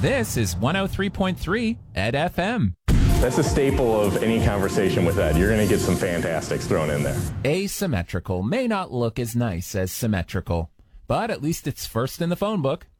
This is 103.3 Ed FM. That's a staple of any conversation with Ed. You're going to get some fantastics thrown in there. Asymmetrical may not look as nice as symmetrical, but at least it's first in the phone book.